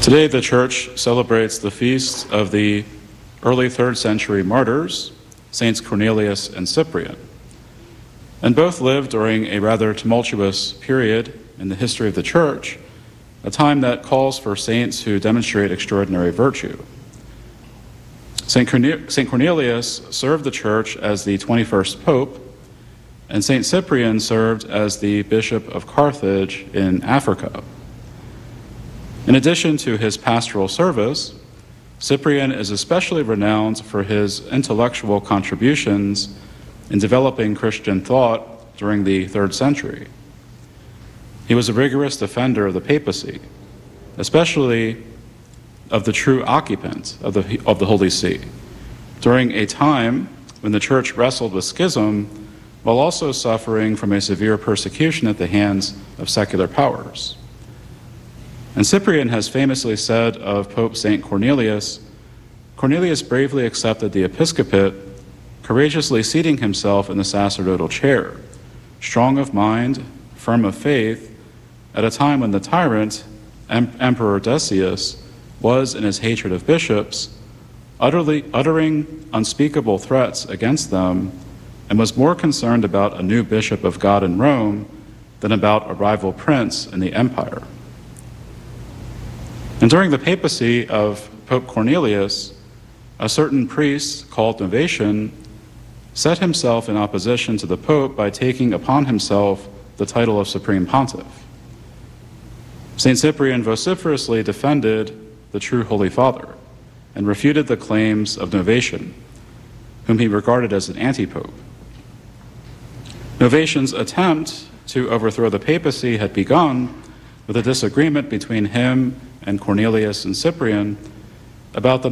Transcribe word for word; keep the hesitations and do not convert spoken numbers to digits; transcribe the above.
Today, the Church celebrates the feasts of the early third century martyrs, Saints Cornelius and Cyprian. And both lived during a rather tumultuous period in the history of the Church, a time that calls for saints who demonstrate extraordinary virtue. Saint Cornelius served the Church as the twenty-first Pope, and Saint Cyprian served as the Bishop of Carthage in Africa. In addition to his pastoral service, Cyprian is especially renowned for his intellectual contributions in developing Christian thought during the third century. He was a rigorous defender of the papacy, especially of the true occupant of the, of the Holy See, during a time when the Church wrestled with schism while also suffering from a severe persecution at the hands of secular powers. And Cyprian has famously said of Pope Saint Cornelius, Cornelius bravely accepted the episcopate, courageously seating himself in the sacerdotal chair, strong of mind, firm of faith, at a time when the tyrant, em Emperor Decius, was, in his hatred of bishops, utterly, uttering unspeakable threats against them, and was more concerned about a new bishop of God in Rome than about a rival prince in the empire. And during the papacy of Pope Cornelius, a certain priest called Novatian set himself in opposition to the Pope by taking upon himself the title of Supreme Pontiff. Saint Cyprian vociferously defended the true Holy Father and refuted the claims of Novatian, whom he regarded as an anti-pope. Novatian's attempt to overthrow the papacy had begun with a disagreement between him and Cornelius and Cyprian about the